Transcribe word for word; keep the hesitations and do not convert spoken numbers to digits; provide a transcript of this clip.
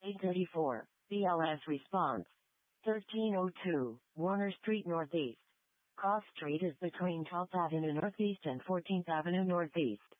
eight thirty-four, B L S response. thirteen oh two, Warner Street Northeast. Cross Street is between twelfth Avenue Northeast and fourteenth Avenue Northeast.